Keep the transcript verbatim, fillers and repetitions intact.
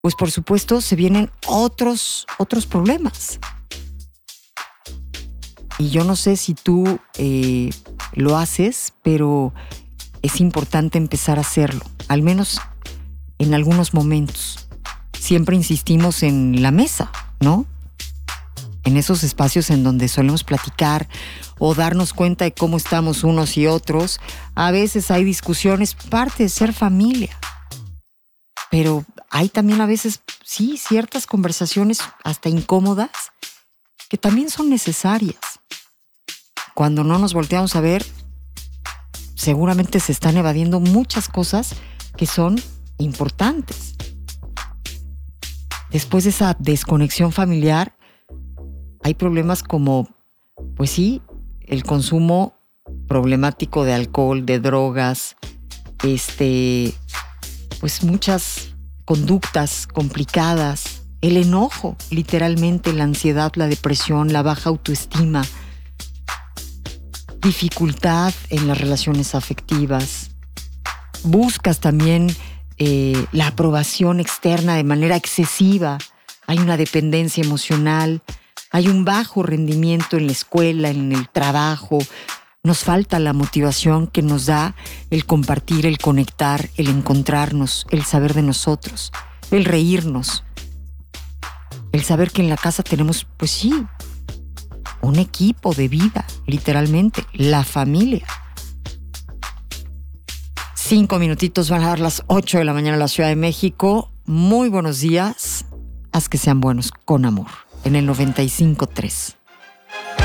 pues por supuesto se vienen otros, otros problemas. Y yo no sé si tú eh, lo haces, pero es importante empezar a hacerlo, al menos en algunos momentos. Siempre insistimos en la mesa, ¿no? En esos espacios en donde solemos platicar o darnos cuenta de cómo estamos unos y otros. A veces hay discusiones, parte de ser familia. Pero hay también a veces, sí, ciertas conversaciones hasta incómodas que también son necesarias. Cuando no nos volteamos a ver, seguramente se están evadiendo muchas cosas que son importantes. Después de esa desconexión familiar, hay problemas como, pues sí, el consumo problemático de alcohol, de drogas, este, pues muchas conductas complicadas, el enojo, literalmente, la ansiedad, la depresión, la baja autoestima, dificultad en las relaciones afectivas. Buscas también eh, la aprobación externa de manera excesiva. Hay una dependencia emocional, hay un bajo rendimiento en la escuela, en el trabajo. Nos falta la motivación que nos da el compartir, el conectar, el encontrarnos, el saber de nosotros, el reírnos, el saber que en la casa tenemos, pues sí, un equipo de vida, literalmente, la familia. Cinco minutitos van a dar las ocho de la mañana en la Ciudad de México. Muy buenos días. Haz que sean buenos con amor. En el noventa y cinco punto tres.